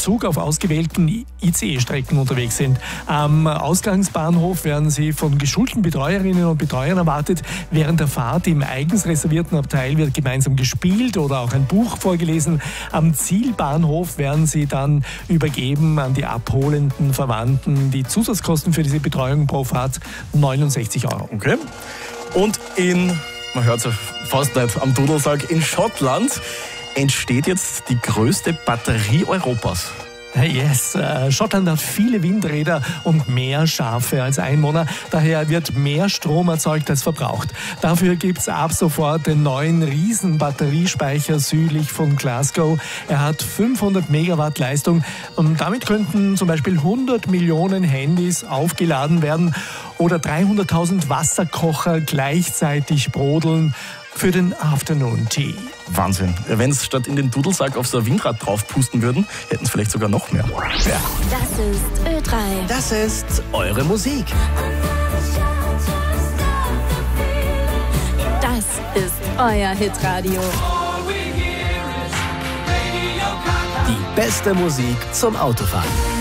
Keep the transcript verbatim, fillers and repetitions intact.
Zug auf ausgewählten I C E-Strecken unterwegs sind. Am Ausgangsbahnhof werden Sie von geschulten Betreuerinnen und Betreuern erwartet. Während der Fahrt im eigens reservierten Abteil wird gemeinsam gespielt oder auch ein Buch vorgelesen. Am Zielbahnhof werden Sie dann übergeben an die abholenden Verwandten. Die Zusatzkosten für diese Betreuung pro Fahrt neunundsechzig Euro. Okay. Und in, man hört es fast nicht am Dudelsack, in Schottland entsteht jetzt die größte Batterie Europas. Yes, äh, Schottland hat viele Windräder und mehr Schafe als Einwohner. Daher wird mehr Strom erzeugt als verbraucht. Dafür gibt es ab sofort den neuen Riesenbatteriespeicher südlich von Glasgow. Er hat fünfhundert Megawatt Leistung und damit könnten zum Beispiel hundert Millionen Handys aufgeladen werden oder dreihunderttausend Wasserkocher gleichzeitig brodeln für den Afternoon Tea. Wahnsinn. Wenn es statt in den Dudelsack auf so ein Windrad draufpusten würden, hätten es vielleicht sogar noch mehr. Ja. Das ist Ö drei. Das ist eure Musik. Das ist euer Hitradio. Die beste Musik zum Autofahren.